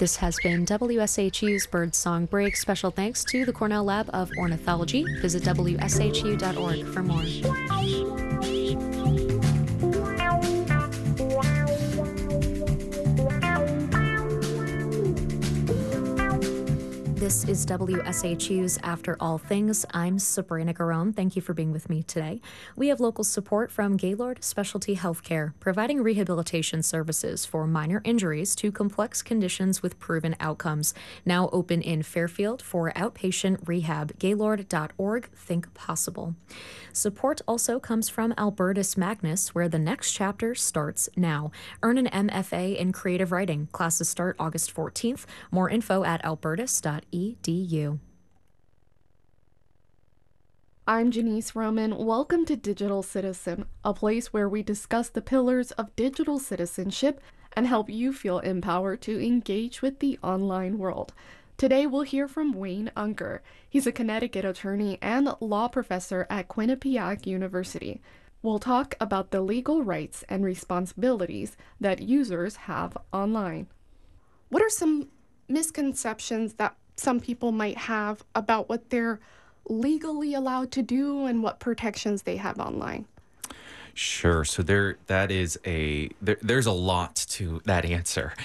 This has been WSHU's Birdsong Break. Special thanks to the Cornell Lab of Ornithology. Visit WSHU.org for more. This is WSHU's After All Things. I'm Sabrina Garone. Thank you for being with me today. We have local support from Gaylord Specialty Healthcare, providing rehabilitation services for minor injuries to complex conditions with proven outcomes. Now open in Fairfield for outpatient rehab. Gaylord.org. Think possible. Support also comes from Albertus Magnus, where the next chapter starts now. Earn an MFA in creative writing. Classes start August 14th. More info at albertus.edu. I'm Janice Roman. Welcome to Digital Citizen, a place where we discuss the pillars of digital citizenship and help you feel empowered to engage with the online world. Today, we'll hear from Wayne Ungar. He's a Connecticut attorney and law professor at Quinnipiac University. We'll talk about the legal rights and responsibilities that users have online. What are some misconceptions that some people might have about what they're legally allowed to do and what protections they have online? Sure. So there's a lot to that answer.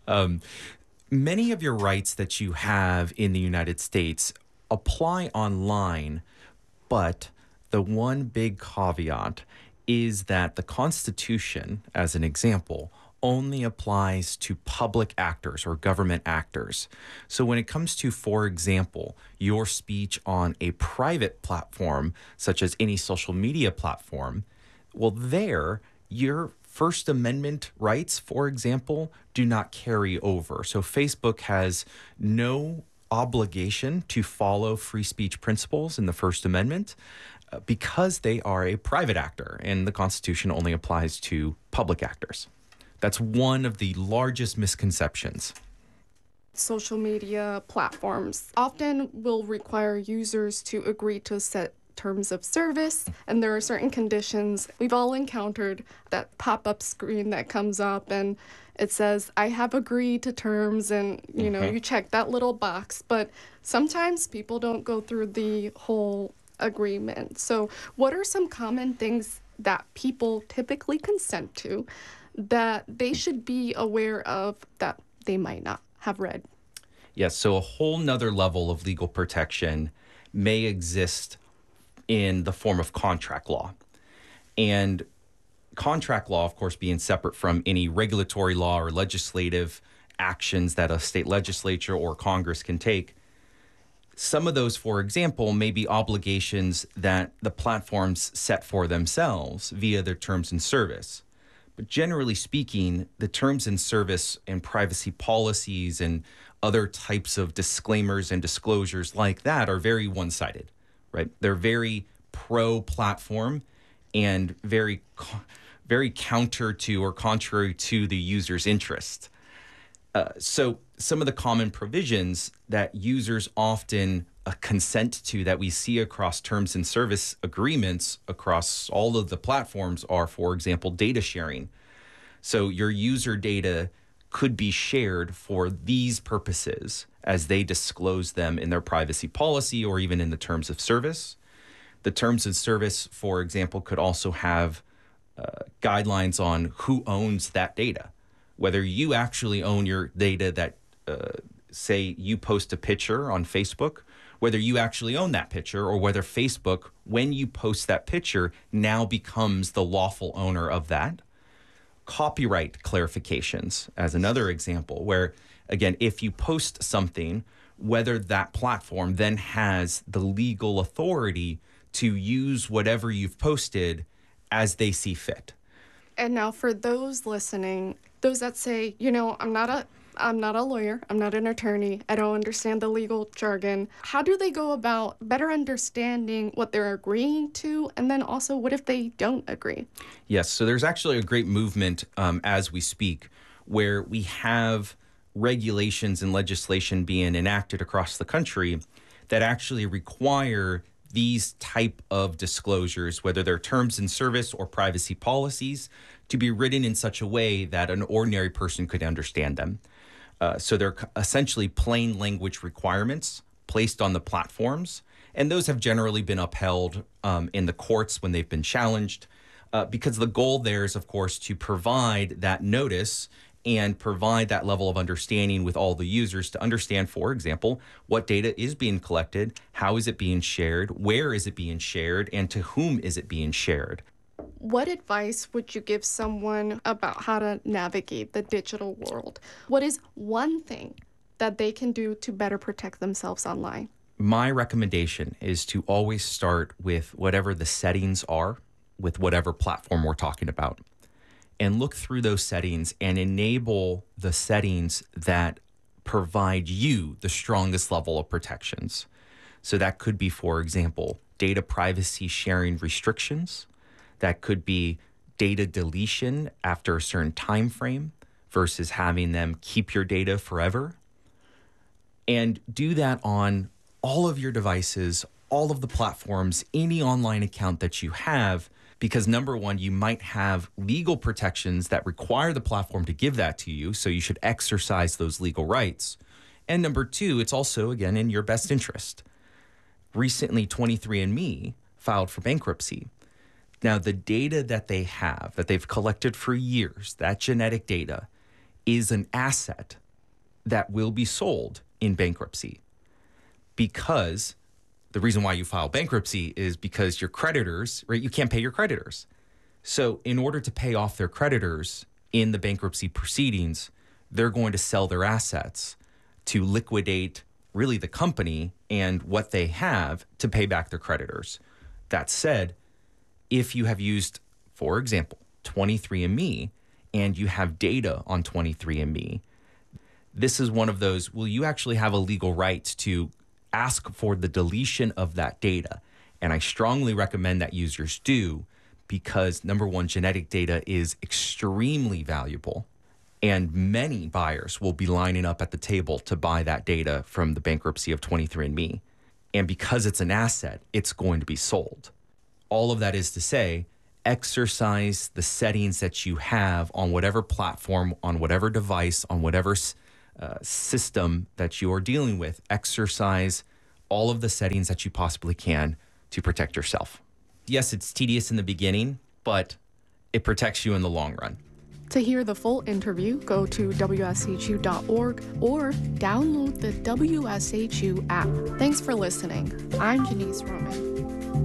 Many of your rights that you have in the United States apply online, but the one big caveat is that the Constitution, as an example, only applies to public actors or government actors. So when it comes to, for example, your speech on a private platform, such as any social media platform, well, there, your First Amendment rights, for example, do not carry over. So Facebook has no obligation to follow free speech principles in the First Amendment because they are a private actor, and the Constitution only applies to public actors. That's one of the largest misconceptions. Social media platforms often will require users to agree to set terms of service, and there are certain conditions. We've all encountered that pop-up screen that comes up and it says, I have agreed to terms, and you check that little box, but sometimes people don't go through the whole agreement. So what are some common things that people typically consent to that they should be aware of that they might not have read? Yes, so a whole nother level of legal protection may exist in the form of contract law. And contract law, of course, being separate from any regulatory law or legislative actions that a state legislature or Congress can take. Some of those, for example, may be obligations that the platforms set for themselves via their terms and service. But generally speaking, the terms and service and privacy policies and other types of disclaimers and disclosures like that are very one-sided, right? They're very pro-platform and very counter to or contrary to the user's interest. So some of the common provisions that users often consent to that we see across terms and service agreements across all of the platforms are, for example, data sharing. So your user data could be shared for these purposes as they disclose them in their privacy policy or even in the terms of service. The terms of service, for example, could also have guidelines on who owns that data, whether you actually own your data that, say, you post a picture on Facebook, whether you actually own that picture, or whether Facebook, when you post that picture, now becomes the lawful owner of that. Copyright clarifications as another example, where, again, if you post something, whether that platform then has the legal authority to use whatever you've posted as they see fit. And now for those listening, those that say, I'm not a lawyer, I'm not an attorney, I don't understand the legal jargon. How do they go about better understanding what they're agreeing to? And then also, what if they don't agree? Yes, so there's actually a great movement as we speak where we have regulations and legislation being enacted across the country that actually require these type of disclosures, whether they're terms and service or privacy policies, to be written in such a way that an ordinary person could understand them. So they're essentially plain language requirements placed on the platforms. And those have generally been upheld in the courts when they've been challenged, because the goal there is, of course, to provide that notice and provide that level of understanding with all the users to understand, for example, what data is being collected, how is it being shared, where is it being shared, and to whom is it being shared. What advice would you give someone about how to navigate the digital world? What is one thing that they can do to better protect themselves online? My recommendation is to always start with whatever the settings are with whatever platform we're talking about, and look through those settings and enable the settings that provide you the strongest level of protections. So that could be, for example, data privacy sharing restrictions. That could be data deletion after a certain time frame versus having them keep your data forever. And do that on all of your devices, all of the platforms, any online account that you have, because number one, you might have legal protections that require the platform to give that to you, so you should exercise those legal rights. And number two, it's also, again, in your best interest. Recently, 23andMe filed for bankruptcy. Now, the data that they have, that they've collected for years, that genetic data, is an asset that will be sold in bankruptcy, because the reason why you file bankruptcy is because your creditors, right? You can't pay your creditors. So in order to pay off their creditors in the bankruptcy proceedings, they're going to sell their assets to liquidate really the company and what they have to pay back their creditors. That said, if you have used, for example, 23andMe, and you have data on 23andMe, this is one of those, will you actually have a legal right to ask for the deletion of that data? And I strongly recommend that users do, because number one, genetic data is extremely valuable, and many buyers will be lining up at the table to buy that data from the bankruptcy of 23andMe. And because it's an asset, it's going to be sold. All of that is to say, exercise the settings that you have on whatever platform, on whatever device, on whatever system that you are dealing with. Exercise all of the settings that you possibly can to protect yourself. Yes, it's tedious in the beginning, but it protects you in the long run. To hear the full interview, go to WSHU.org or download the WSHU app. Thanks for listening. I'm Janice Roman.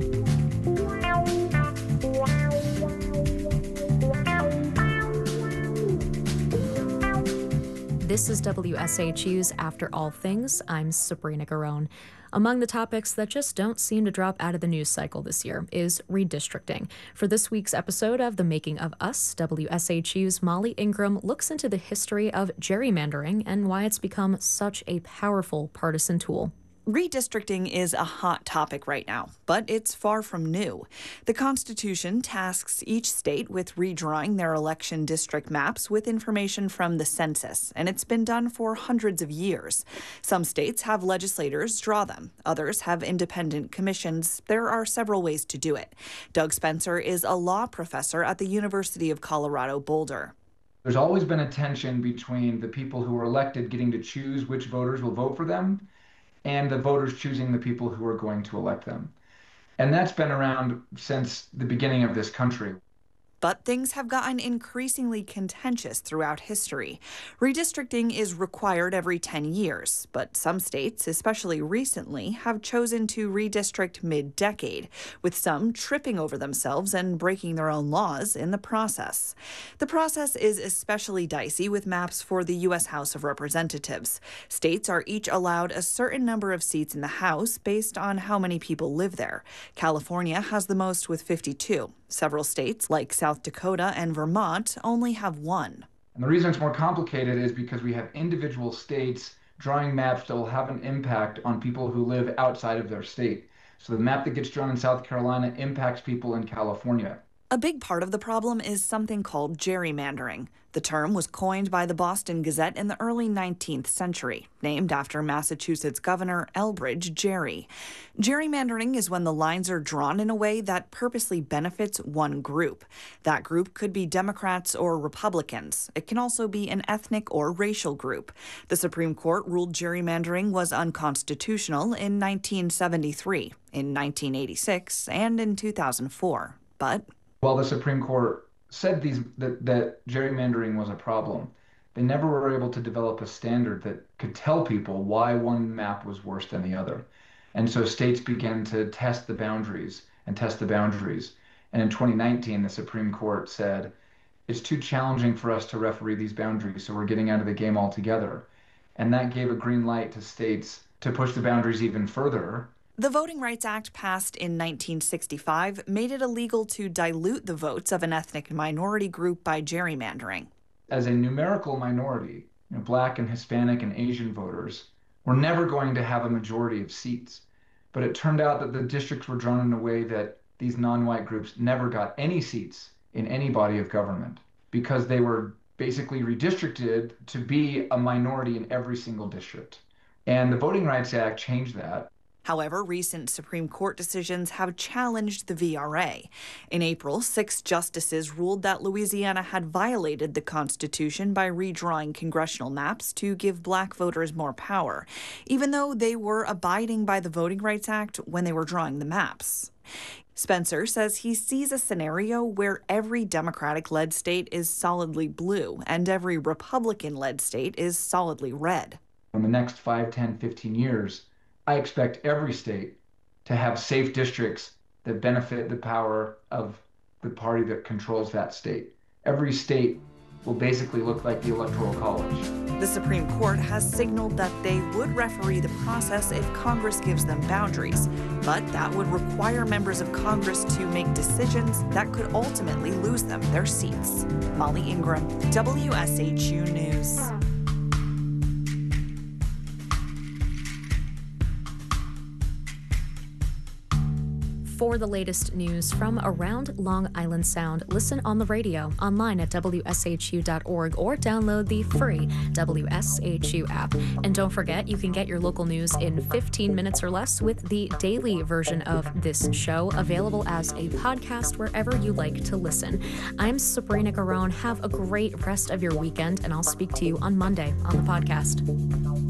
This is WSHU's After All Things. I'm Sabrina Garone. Among the topics that just don't seem to drop out of the news cycle this year is redistricting. For this week's episode of The Making of Us, WSHU's Molly Ingram looks into the history of gerrymandering and why it's become such a powerful partisan tool. Redistricting is a hot topic right now, but it's far from new. The Constitution tasks each state with redrawing their election district maps with information from the census, and it's been done for hundreds of years. Some states have legislators draw them. Others have independent commissions. There are several ways to do it. Doug Spencer is a law professor at the University of Colorado Boulder. There's always been a tension between the people who are elected getting to choose which voters will vote for them and the voters choosing the people who are going to elect them. And that's been around since the beginning of this country. But things have gotten increasingly contentious throughout history. Redistricting is required every 10 years, but some states, especially recently, have chosen to redistrict mid-decade, with some tripping over themselves and breaking their own laws in the process. The process is especially dicey with maps for the U.S. House of Representatives. States are each allowed a certain number of seats in the House based on how many people live there. California has the most with 52. Several states, like South Dakota and Vermont, only have one. And the reason it's more complicated is because we have individual states drawing maps that will have an impact on people who live outside of their state. So the map that gets drawn in South Carolina impacts people in California. A big part of the problem is something called gerrymandering. The term was coined by the Boston Gazette in the early 19th century, named after Massachusetts Governor Elbridge Gerry. Gerrymandering is when the lines are drawn in a way that purposely benefits one group. That group could be Democrats or Republicans. It can also be an ethnic or racial group. The Supreme Court ruled gerrymandering was unconstitutional in 1973, in 1986, and in 2004. But while the Supreme Court said that gerrymandering was a problem, they never were able to develop a standard that could tell people why one map was worse than the other. And so states began to test the boundaries. And in 2019, the Supreme Court said, it's too challenging for us to referee these boundaries, so we're getting out of the game altogether. And that gave a green light to states to push the boundaries even further. The Voting Rights Act, passed in 1965, made it illegal to dilute the votes of an ethnic minority group by gerrymandering. As a numerical minority, Black and Hispanic and Asian voters were never going to have a majority of seats. But it turned out that the districts were drawn in a way that these non-white groups never got any seats in any body of government because they were basically redistricted to be a minority in every single district. And the Voting Rights Act changed that. However, recent Supreme Court decisions have challenged the VRA. In April, 6 justices ruled that Louisiana had violated the Constitution by redrawing congressional maps to give Black voters more power, even though they were abiding by the Voting Rights Act when they were drawing the maps. Spencer says he sees a scenario where every Democratic-led state is solidly blue and every Republican-led state is solidly red. In the next 5, 10, 15 years, I expect every state to have safe districts that benefit the power of the party that controls that state. Every state will basically look like the Electoral College. The Supreme Court has signaled that they would referee the process if Congress gives them boundaries, but that would require members of Congress to make decisions that could ultimately lose them their seats. Molly Ingram, WSHU News. For the latest news from around Long Island Sound, listen on the radio, online at WSHU.org, or download the free WSHU app. And don't forget, you can get your local news in 15 minutes or less with the daily version of this show, available as a podcast wherever you like to listen. I'm Sabrina Garone. Have a great rest of your weekend, and I'll speak to you on Monday on the podcast.